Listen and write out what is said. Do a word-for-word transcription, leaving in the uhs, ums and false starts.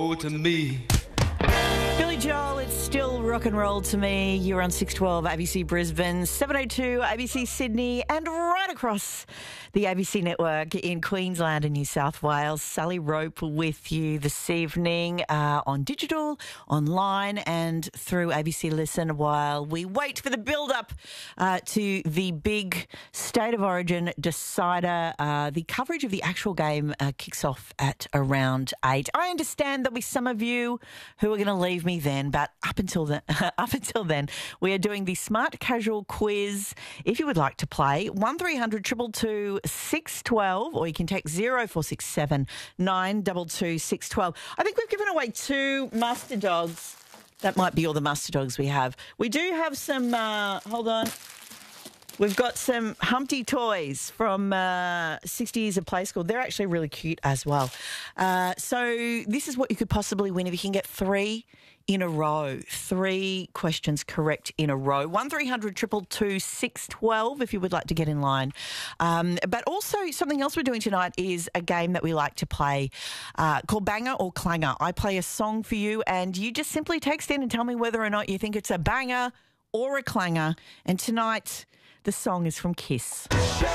Oh, to me. Billy Joel, it's still rock and roll to me. You're on six twelve A B C Brisbane, seven oh two A B C Sydney, and right across the A B C network in Queensland and New South Wales. Sally Rope with you this evening uh, on digital, online, and through A B C Listen while we wait for the build-up uh, to the big State of Origin decider. Uh, the coverage of the actual game uh, kicks off at around eight. I understand there'll be some of you who are going to leave me then, but up until then, up until then, we are doing the Smart Casual Quiz. If you would like to play, one three hundred two two two six one two, or you can take zero four six seven nine two two six one two. I think we've given away two muster dogs. That might be all the muster dogs we have. We do have some, uh, hold on. We've got some Humpty toys from uh, sixty Years of Play School. They're actually really cute as well. Uh, so this is what you could possibly win if you can get three in a row. Three questions correct in a row. one three hundred two two two six one two if you would like to get in line. Um, but also something else we're doing tonight is a game that we like to play uh, called Banger or Clanger. I play a song for you and you just simply text in and tell me whether or not you think it's a banger or a clanger. And tonight, the song is from Kiss.